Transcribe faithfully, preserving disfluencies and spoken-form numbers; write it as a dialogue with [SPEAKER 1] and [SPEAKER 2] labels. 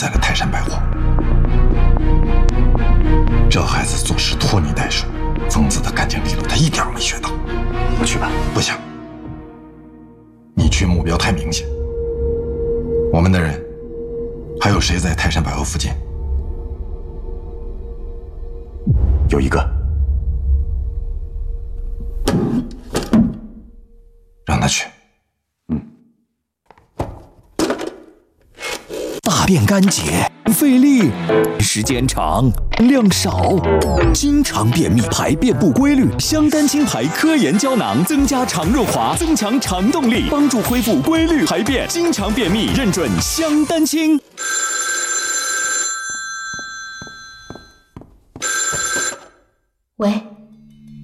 [SPEAKER 1] 在了泰山百货。这孩子做事拖泥带水，疯子的干净利落，他一点没学到。
[SPEAKER 2] 我去吧。
[SPEAKER 1] 不行，你去目标太明显。我们的人还有谁在泰山百货附近？
[SPEAKER 2] 有一个。
[SPEAKER 1] 让他去。
[SPEAKER 2] 嗯。
[SPEAKER 3] 大便干结，费力，时间长，量少，经常便秘，排便不规律。香丹清排科研胶囊增加肠润滑，增强肠动力，帮助恢复规律排便。经常便秘，认准香丹清。
[SPEAKER 4] 喂。